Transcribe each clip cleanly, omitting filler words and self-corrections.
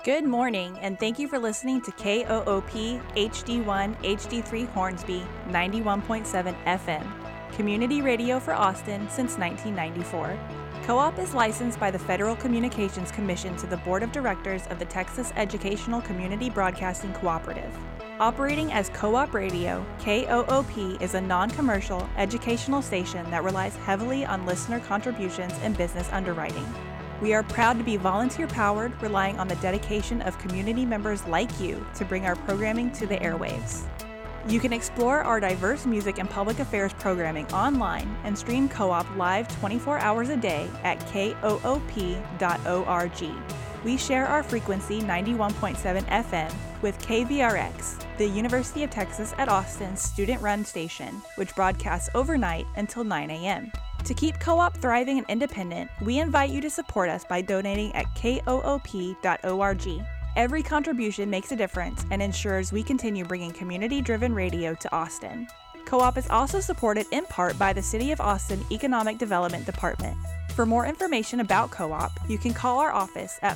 Good morning, and thank you for listening to KOOP HD1 HD3 Hornsby 91.7 FM, community radio for Austin since 1994. Co-op is licensed by the Federal Communications Commission to the Board of Directors of the Texas Educational Community Broadcasting Cooperative. Operating as Co-op Radio, KOOP is a non-commercial educational station that relies heavily on listener contributions and business underwriting. We are proud to be volunteer-powered, relying on the dedication of community members like you to bring our programming to the airwaves. You can explore our diverse music and public affairs programming online and stream Co-op live 24 hours a day at koop.org. We share our frequency 91.7 FM with KVRX, the University of Texas at Austin's student-run station, which broadcasts overnight until 9 a.m. To keep Co-op thriving and independent, we invite you to support us by donating at koop.org. Every contribution makes a difference and ensures we continue bringing community-driven radio to Austin. Co-op is also supported in part by the City of Austin Economic Development Department. For more information about Co-op, you can call our office at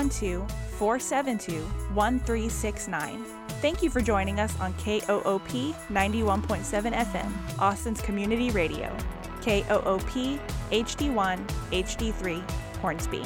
512-472-1369. Thank you for joining us on KOOP 91.7 FM, Austin's community radio. KOOP HD1 HD3 Hornsby.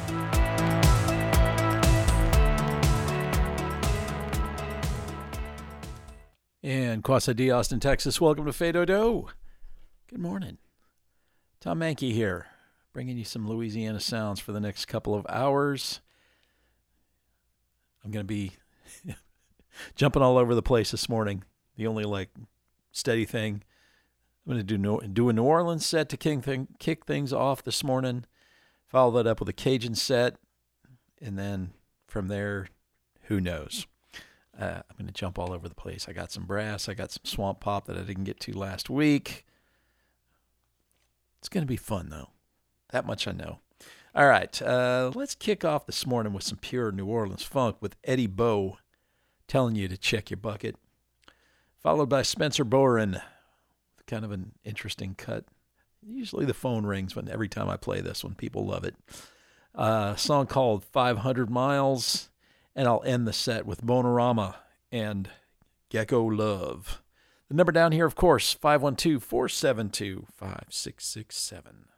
And Quasa D, Austin, Texas. Welcome to Fado Do. Good morning. Tom Mankey here, bringing you some Louisiana sounds for the next couple of hours. I'm going to be jumping all over the place this morning. The only steady thing, I'm going to do a New Orleans set to kick things off this morning. Follow that up with a Cajun set, and then from there, who knows? I'm going to jump all over the place. I got some brass. I got some swamp pop that I didn't get to last week. It's going to be fun, though. That much I know. All right, let's kick off this morning with some pure New Orleans funk with Eddie Bow telling you to check your bucket, followed by Spencer Boren, kind of an interesting cut. Usually the phone rings every time I play this one. People love it. A song called 500 Miles. And I'll end the set with Bonorama and Gecko Love. The number down here, of course, 512-472-5667.